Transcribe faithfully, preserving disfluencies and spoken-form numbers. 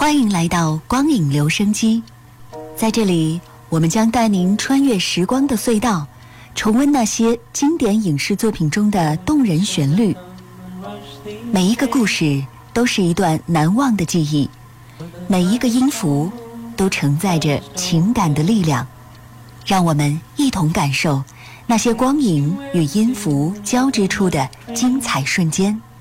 欢迎来到光影留声机，在这里，我们将带您穿越时光的隧道，重温那些经典影视作品中的动人旋律。每一个故事都是一段难忘的记忆，每一个音符都承载着情感的力量。让我们一同感受那些光影与音符交织出的精彩瞬间。